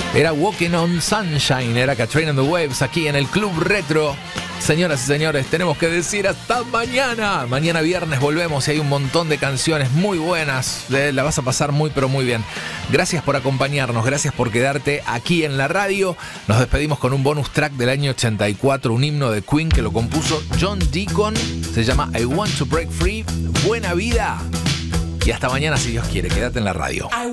Era Walking on Sunshine, era Katrina and the Waves aquí en el Club Retro. Señoras y señores, tenemos que decir hasta mañana. Mañana viernes volvemos y hay un montón de canciones muy buenas. La vas a pasar muy pero muy bien. Gracias por acompañarnos, gracias por quedarte aquí en la radio. Nos despedimos con un bonus track del año 84, un himno de Queen que lo compuso John Deacon. Se llama I Want to Break Free. Buena vida y hasta mañana si Dios quiere. Quédate en la radio.